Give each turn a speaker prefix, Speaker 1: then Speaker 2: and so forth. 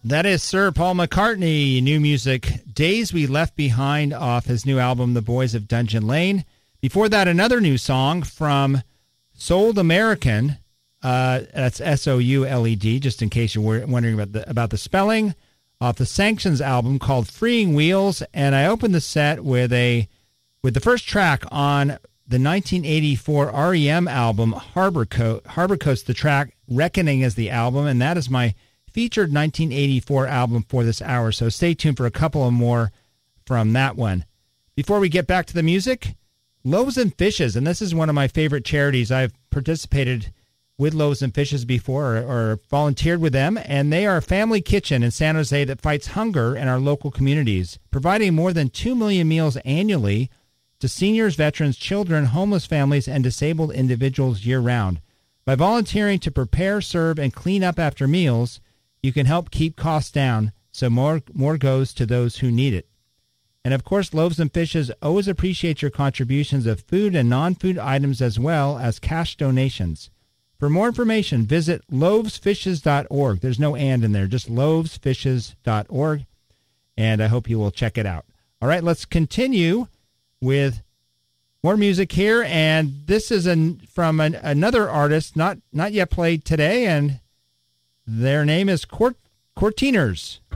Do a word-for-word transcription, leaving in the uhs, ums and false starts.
Speaker 1: That is Sir Paul McCartney, new music, Days We Left Behind, off his new album, The Boys of Dungeon Lane. Before that, another new song from Souled American. Uh, that's S O U L E D, just in case you're wondering about the, about the spelling, off the Sanctions album called Freeing Wheels. And I opened the set with a with the first track on the nineteen eighty-four R E M album, Harbor, Co- Harbor Coast, the track Reckoning is the album, and that is my featured nineteen eighty-four album for this hour. So stay tuned for a couple of more from that one. Before we get back to the music, Loaves and Fishes, and this is one of my favorite charities. I've participated with Loaves and Fishes before, or, or volunteered with them, and they are a family kitchen in San Jose that fights hunger in our local communities, providing more than two million meals annually to seniors, veterans, children, homeless families, and disabled individuals year-round. By volunteering to prepare, serve, and clean up after meals, you can help keep costs down so more more goes to those who need it. And of course, Loaves and Fishes always appreciate your contributions of food and non-food items as well as cash donations. For more information, visit loaves fishes dot org. There's no and in there, just loaves fishes dot org, and I hope you will check it out. All right, let's continue with more music here, and this is an, from an, another artist, not not yet played today, and their name is Court, Courteeners.